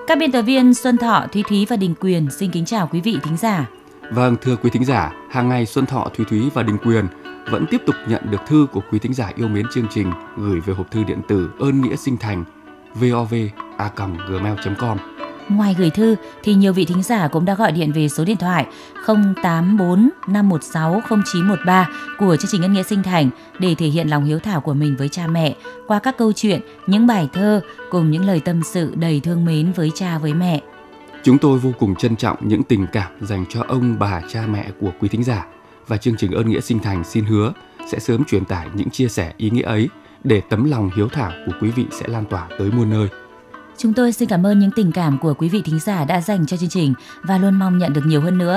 Các biên tập viên Xuân Thọ, Thúy Thúy và Đình Quyền xin kính chào quý vị thính giả. Vâng, thưa quý thính giả, hàng ngày Xuân Thọ, Thúy Thúy và Đình Quyền vẫn tiếp tục nhận được thư của quý thính giả yêu mến chương trình gửi về hộp thư điện tử ơn nghĩa sinh thành vov@gmail.com. Ngoài gửi thư thì nhiều vị thính giả cũng đã gọi điện về số điện thoại 084 516 0913 của chương trình Ơn Nghĩa Sinh Thành để thể hiện lòng hiếu thảo của mình với cha mẹ qua các câu chuyện, những bài thơ cùng những lời tâm sự đầy thương mến với cha với mẹ. Chúng tôi vô cùng trân trọng những tình cảm dành cho ông bà cha mẹ của quý thính giả và chương trình Ơn Nghĩa Sinh Thành xin hứa sẽ sớm truyền tải những chia sẻ ý nghĩa ấy để tấm lòng hiếu thảo của quý vị sẽ lan tỏa tới muôn nơi. Chúng tôi xin cảm ơn những tình cảm của quý vị thính giả đã dành cho chương trình và luôn mong nhận được nhiều hơn nữa.